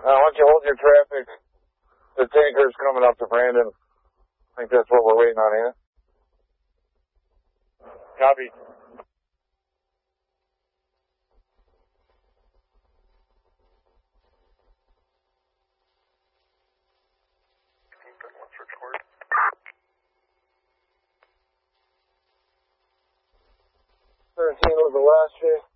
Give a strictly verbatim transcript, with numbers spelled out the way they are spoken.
why don't you hold your traffic? The tanker's coming up to Brandon. I think that's what we're waiting on here. Copy. thirteen was the last shift.